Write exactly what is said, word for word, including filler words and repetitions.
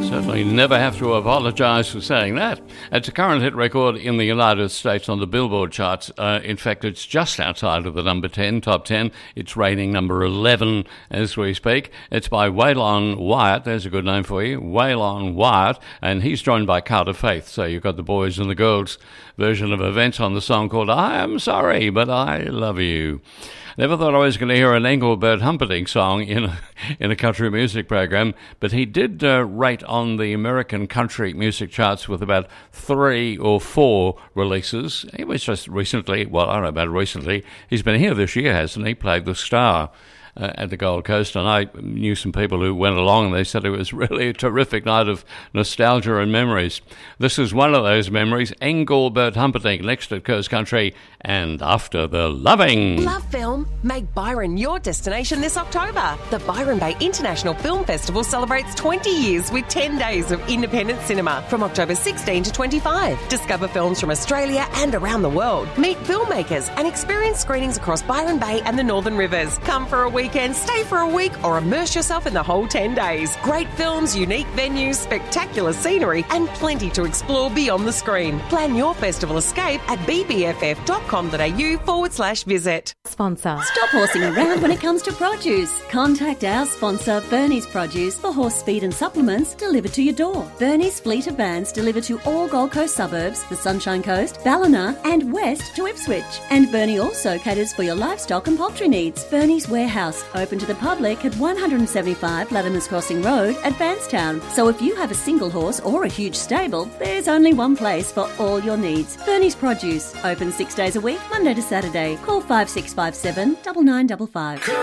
Certainly never have to apologise for saying that. It's a current hit record in the United States on the Billboard charts. Uh, in fact, it's just outside of the number ten, top ten. It's rating number eleven as we speak. It's by Waylon Wyatt. There's a good name for you. Waylon Wyatt. And he's joined by Carter Faith. So you've got the boys and the girls version of events on the song called I Am Sorry, But I Love You. Never thought I was going to hear an Engelbert Humperdinck song in a, in a country music program, but he did uh, rate on the American country music charts with about three or four releases. He was just recently, well, I don't know about recently, he's been here this year, hasn't he? Played the Star uh, at the Gold Coast, and I knew some people who went along and they said it was really a terrific night of nostalgia and memories. This is one of those memories, Engelbert Humperdinck, next at Coast Country, and After the Loving. Love film? Make Byron your destination this October. The Byron Bay International Film Festival celebrates twenty years with ten days of independent cinema from October sixteenth to twenty-five. Discover films from Australia and around the world. Meet filmmakers and experience screenings across Byron Bay and the Northern Rivers. Come for a weekend, stay for a week, or immerse yourself in the whole ten days. Great films, unique venues, spectacular scenery, and plenty to explore beyond the screen. Plan your festival escape at b b f f dot com dot a u forward slash visit. Sponsor. Stop horsing around when it comes to produce. Contact our sponsor, Bernie's Produce, for horse feed and supplements delivered to your door. Bernie's fleet of vans deliver to all Gold Coast suburbs, the Sunshine Coast, Ballina, and west to Ipswich. And Bernie also caters for your livestock and poultry needs. Bernie's Warehouse, open to the public at one seventy-five Latimer's Crossing Road at Vanstown. So if you have a single horse or a huge stable, there's only one place for all your needs. Bernie's Produce, open six days a week, Monday to Saturday. Call five six five seven, nine nine five five.